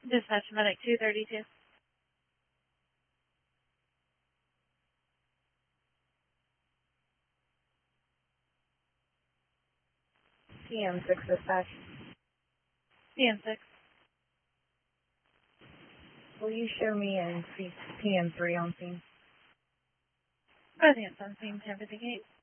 Dispatch medic 232. PM6 dispatch. PM6. Will you show me in PM3 on scene? Residents on scene 1058.